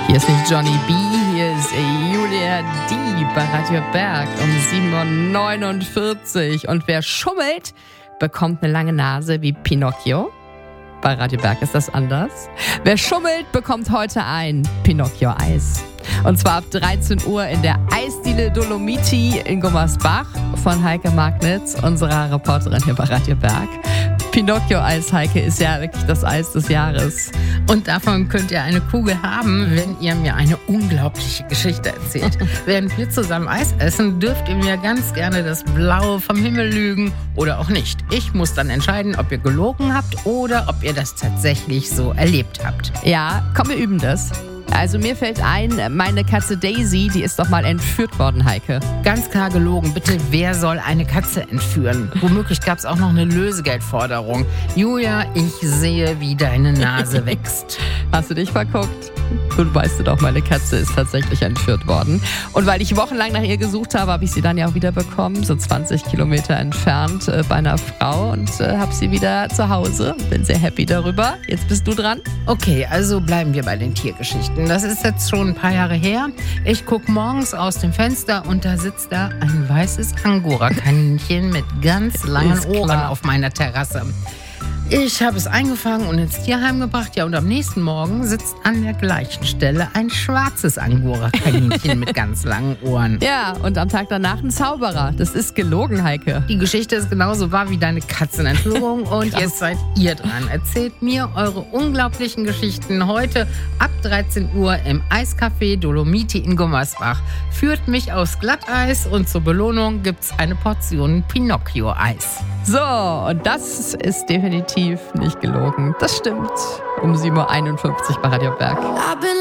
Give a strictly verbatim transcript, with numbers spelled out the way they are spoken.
Hier ist nicht Johnny B, hier ist Julia D bei Radio Berg um sieben Uhr neunundvierzig. Und wer schummelt, bekommt eine lange Nase wie Pinocchio. Bei Radio Berg ist das anders. Wer schummelt, bekommt heute ein Pinocchio-Eis. Und zwar ab dreizehn Uhr in der Eisdiele Dolomiti in Gummersbach von Heike Magnitz, unserer Reporterin hier bei Radio Berg. Pinocchio-Eis, Heike, ist ja wirklich das Eis des Jahres. Und davon könnt ihr eine Kugel haben, wenn ihr mir eine unglaubliche Geschichte erzählt. Während wir zusammen Eis essen, dürft ihr mir ganz gerne das Blaue vom Himmel lügen oder auch nicht. Ich muss dann entscheiden, ob ihr gelogen habt oder ob ihr das tatsächlich so erlebt habt. Ja, komm, wir üben das. Also mir fällt ein, meine Katze Daisy, die ist doch mal entführt worden, Heike. Ganz klar gelogen. Bitte, wer soll eine Katze entführen? Womöglich gab es auch noch eine Lösegeldforderung. Julia, ich sehe, wie deine Nase wächst. Hast du dich verguckt? Nun weißt du doch, meine Katze ist tatsächlich entführt worden. Und weil ich wochenlang nach ihr gesucht habe, habe ich sie dann ja auch wieder bekommen, so zwanzig Kilometer entfernt äh, bei einer Frau und äh, habe sie wieder zu Hause. Bin sehr happy darüber. Jetzt bist du dran. Okay, also bleiben wir bei den Tiergeschichten. Das ist jetzt schon ein paar Jahre her. Ich gucke morgens aus dem Fenster und da sitzt da ein weißes Angora-Kaninchen mit ganz langen Ohren auf meiner Terrasse. Ich habe es eingefangen und ins Tierheim gebracht. Ja, und am nächsten Morgen sitzt an der gleichen Stelle ein schwarzes Angora-Kaninchen mit ganz langen Ohren. Ja, und am Tag danach ein Zauberer. Das ist gelogen, Heike. Die Geschichte ist genauso wahr wie deine Katzenentführung. Und jetzt seid ihr dran. Erzählt mir eure unglaublichen Geschichten heute ab dreizehn Uhr im Eiscafé Dolomiti in Gummersbach. Führt mich aufs Glatteis und zur Belohnung gibt's eine Portion Pinocchio-Eis. So, und das ist definitiv nicht gelogen. Das stimmt. Um sieben Uhr einundfünfzig bei Radio Berg.